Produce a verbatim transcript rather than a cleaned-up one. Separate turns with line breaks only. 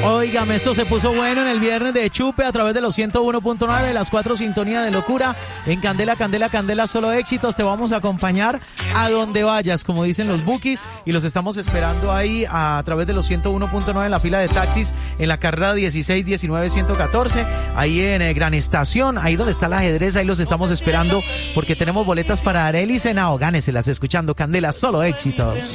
Óigame, esto se puso bueno en el viernes de Chupe a través de los ciento uno punto nueve, las cuatro sintonías de locura. En Candela, Candela, Candela, solo éxitos. Te vamos a acompañar a donde vayas, como dicen los bookies, y los estamos esperando ahí a través de los ciento uno punto nueve en la fila de taxis, en la carrera dieciséis diecinueve ciento catorce, ahí en eh, Gran Estación, ahí donde está el ajedrez, ahí los estamos esperando porque tenemos boletas para Arely Senao. Gáneselas escuchando Candela, solo éxitos.